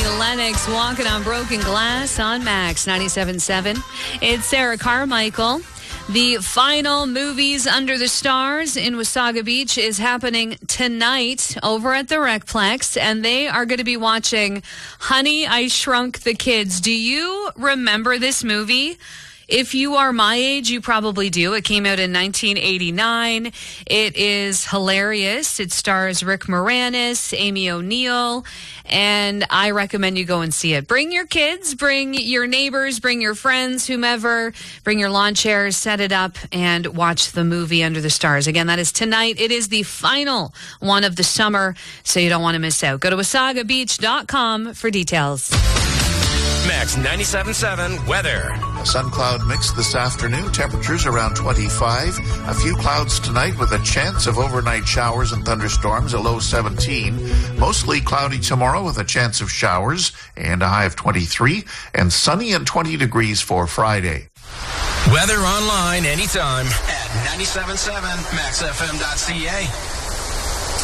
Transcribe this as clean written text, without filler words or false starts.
Annie Lennox, Walking on Broken Glass on Max 97.7. It's Sarah Carmichael. The final Movies Under the Stars in Wasaga Beach is happening tonight over at the Recplex, and they are going to be watching Honey, I Shrunk the Kids. Do you remember this movie? If you are my age, you probably do. It came out in 1989. It is hilarious. It stars Rick Moranis, Amy O'Neill, and I recommend you go and see it. Bring your kids, bring your neighbors, bring your friends, whomever, bring your lawn chairs, set it up, and watch the movie Under the Stars. Again, that is tonight. It is the final one of the summer, so you don't want to miss out. Go to wasagabeach.com for details. Max 97.7 weather. A sun cloud mix this afternoon. Temperatures around 25. A few clouds tonight with a chance of overnight showers and thunderstorms, a low 17. Mostly cloudy tomorrow with a chance of showers and a high of 23. And sunny and 20 degrees for Friday. Weather online anytime at 97.7maxfm.ca.